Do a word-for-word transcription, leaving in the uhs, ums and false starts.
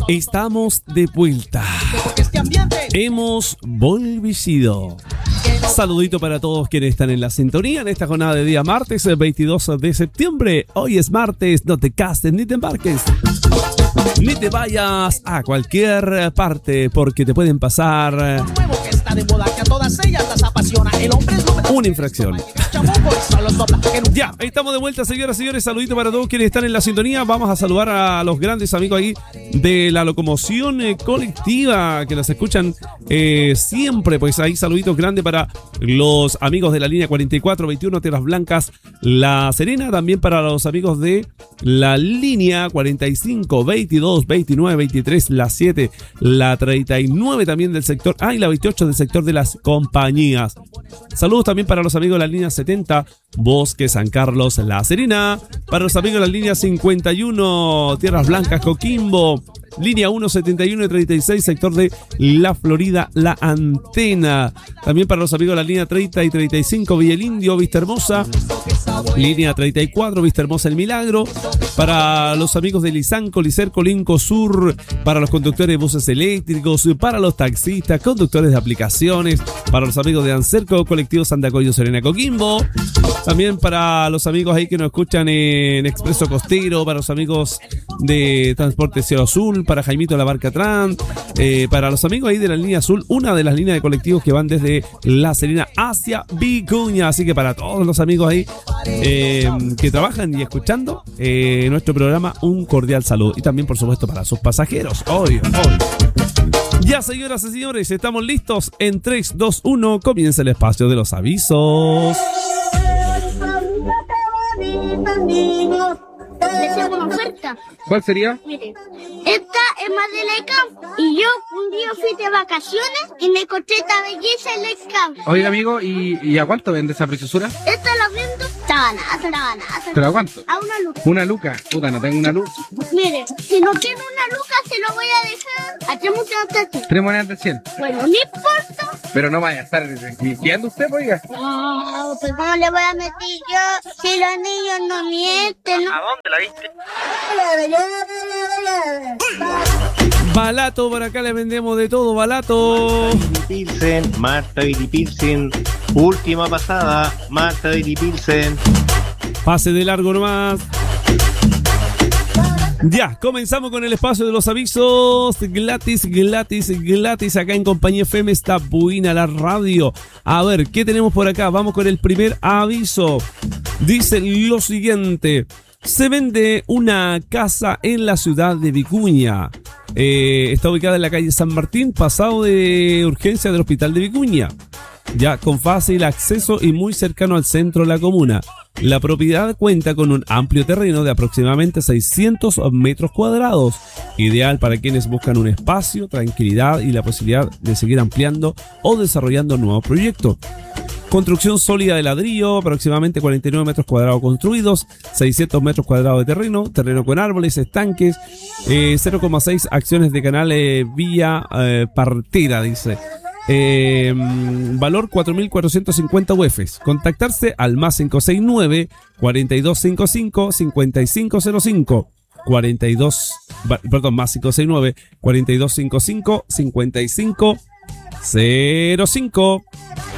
Estamos de vuelta. Hemos volvido. Saludito para todos quienes están en la sintonía en esta jornada de día martes, el veintidós de septiembre. Hoy es martes, no te cases ni te embarques. Ni te vayas a cualquier parte porque te pueden pasar una infracción. Ya, estamos de vuelta, señoras y señores. Saludito para todos quienes están en la sintonía. Vamos a saludar a los grandes amigos ahí de la locomoción eh, colectiva que nos escuchan eh, siempre. Pues ahí saluditos grandes para los amigos de la línea cuarenta y cuatro veintiuno Tierras Blancas, La Serena. También para los amigos de la línea cuarenta y cinco veintidós veintinueve veintitrés, la siete, la treinta y nueve también del sector A y la veintiocho del sector de las compañías. Saludos también para los amigos de la línea setenta Bosque San Carlos, La Serena. Para los amigos de la línea cincuenta y uno Tierras Blancas, Coquimbo. Línea uno, setenta y uno y treinta y seis, sector de La Florida, La Antena. También para los amigos de la línea treinta y treinta y cinco, Villa El Indio, Vista Hermosa. Línea treinta y cuatro, Vista Hermosa, El Milagro. Para los amigos de Lizanco, Licerco, Linco Sur. Para los conductores de buses eléctricos. Para los taxistas, conductores de aplicaciones. Para los amigos de Ancerco, Colectivo Sandacoyo, Serena, Coquimbo. También para los amigos ahí que nos escuchan en Expreso Costero. Para los amigos de Transporte Cielo Azul. Para Jaimito La Barca Trans. Eh, para los amigos ahí de la línea azul, una de las líneas de colectivos que van desde La Serena hacia Vicuña. Así que para todos los amigos ahí eh, que trabajan y escuchando eh, nuestro programa, un cordial saludo. Y también, por supuesto, para sus pasajeros. Hoy, hoy. Ya, señoras y señores, estamos listos. En tres, dos, uno, comienza el espacio de los avisos. Les hago una oferta. ¿Cuál sería? Mire, esta es más de la campo. Y yo un día fui de vacaciones y me encontré esta belleza en el campo. Oiga, amigo, ¿y, y a cuánto vende esa preciosura? Esta la vendo tabanaza, tabanaza. ¿Pero a cuánto? A una luca. Una luca. Puta, no tengo una luz. Mire, si no tiene una luca, se lo voy a dejar a tres monedas de Tres monedas de cien. Bueno, no importa. Pero no vaya a estar mintiendo usted, oiga. No, pues ¿cómo le voy a mentir yo? Si los niños no mienten, ¿no? ¿A dónde la viste? Balato, por acá le vendemos de todo, Balato. Pilsen, Marta Billy Pilsen, última pasada, Marta Billy Pilsen. Pase de largo nomás. Ya, comenzamos con el espacio de los avisos. Gratis, gratis, gratis. Acá en Compañía F M está buena la radio. A ver, ¿qué tenemos por acá? Vamos con el primer aviso. Dice lo siguiente. Se vende una casa en la ciudad de Vicuña. Eh, está ubicada en la calle San Martín, pasado de urgencia del hospital de Vicuña. Ya con fácil acceso y muy cercano al centro de la comuna. La propiedad cuenta con un amplio terreno de aproximadamente seiscientos metros cuadrados, ideal para quienes buscan un espacio, tranquilidad y la posibilidad de seguir ampliando o desarrollando nuevos proyectos. Construcción sólida de ladrillo, aproximadamente cuarenta y nueve metros cuadrados construidos, seiscientos metros cuadrados de terreno, terreno con árboles, estanques, eh, cero coma seis acciones de canal eh, vía eh, partera, dice. Eh, valor cuatro mil cuatrocientos cincuenta U Fs. Contactarse al más cinco seis nueve, cuatro dos cinco cinco, cinco cinco cero cinco. cuarenta y dos, perdón, más cinco seis nueve, cuatro dos cinco cinco, cinco cinco cero cinco.